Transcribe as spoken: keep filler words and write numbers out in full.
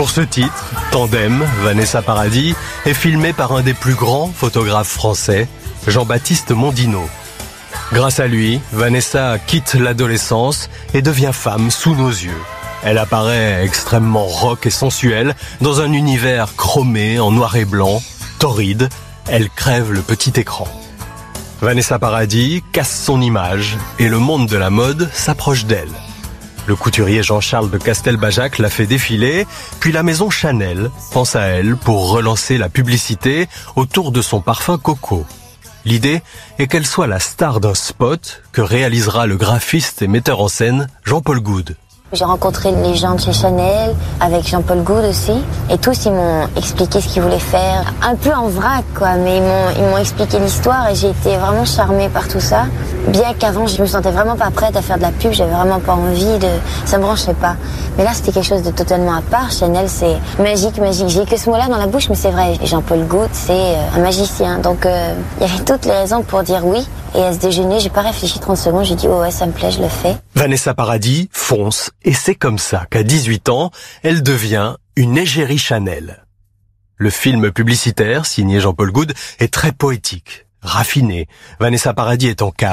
Pour ce titre, Tandem, Vanessa Paradis, est filmé par un des plus grands photographes français, Jean-Baptiste Mondino. Grâce à lui, Vanessa quitte l'adolescence et devient femme sous nos yeux. Elle apparaît extrêmement rock et sensuelle dans un univers chromé en noir et blanc, torride. Elle crève le petit écran. Vanessa Paradis casse son image et le monde de la mode s'approche d'elle. Le couturier Jean-Charles de Castelbajac l'a fait défiler, puis la maison Chanel pense à elle pour relancer la publicité autour de son parfum Coco. L'idée est qu'elle soit la star d'un spot que réalisera le graphiste et metteur en scène Jean-Paul Goude. J'ai rencontré les gens de chez Chanel, avec Jean-Paul Goude aussi, et tous ils m'ont expliqué ce qu'ils voulaient faire, un peu en vrac quoi, mais ils m'ont, ils m'ont expliqué l'histoire et j'ai été vraiment charmée par tout ça. Bien qu'avant je me sentais vraiment pas prête à faire de la pub, j'avais vraiment pas envie de, ça me branchait pas. Mais là c'était quelque chose de totalement à part. Chanel c'est magique, magique. J'ai que ce mot-là dans la bouche, mais c'est vrai. Jean-Paul Goude c'est un magicien, donc euh, il y avait toutes les raisons pour dire oui. Et à ce déjeuner, j'ai pas réfléchi trente secondes, j'ai dit oh ouais ça me plaît, je le fais. Vanessa Paradis fonce et c'est comme ça qu'à dix-huit ans, elle devient une égérie Chanel. Le film publicitaire signé Jean-Paul Goude est très poétique, raffiné. Vanessa Paradis est en calme.